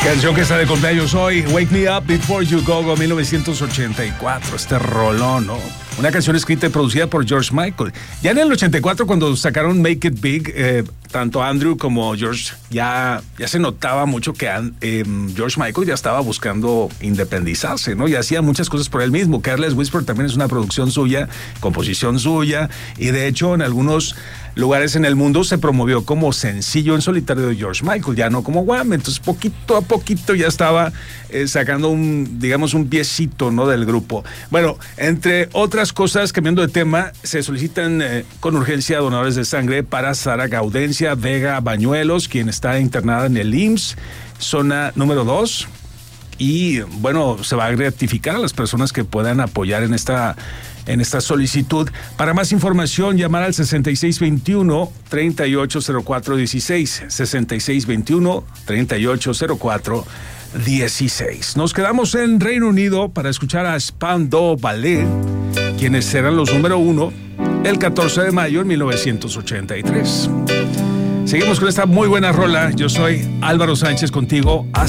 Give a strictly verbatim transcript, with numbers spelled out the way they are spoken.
Canción que está de cumpleaños hoy, Wake Me Up Before You Go Go, mil novecientos ochenta y cuatro. Este rolón, ¿no? Una canción escrita y producida por George Michael. Ya en el ochenta y cuatro, cuando sacaron Make It Big, eh, tanto Andrew como George, ya, ya se notaba mucho que eh, George Michael ya estaba buscando independizarse, ¿no? Y hacía muchas cosas por él mismo. Careless Whisper también es una producción suya, composición suya, y de hecho en algunos lugares en el mundo se promovió como sencillo en solitario de George Michael, ya no como Wham. Entonces poquito a poquito ya estaba eh, sacando un, digamos, un piecito, ¿no?, del grupo. Bueno, entre otras cosas, cambiando de tema, se solicitan eh, con urgencia donadores de sangre para Sara Gaudencia Vega Bañuelos, quien está internada en el I M S S, zona número dos. Y bueno, se va a gratificar a las personas que puedan apoyar en esta, en esta solicitud. Para más información, llamar al sesenta y seis veintiuno, treinta y ocho cero cuatro dieciséis, sesenta y seis veintiuno, treinta y ocho cero cuatro dieciséis. Nos quedamos en Reino Unido para escuchar a Spandau Ballet, quienes serán los número uno el catorce de mayo de mil novecientos ochenta y tres. Seguimos con esta muy buena rola. Yo soy Álvaro Sánchez contigo. Hasta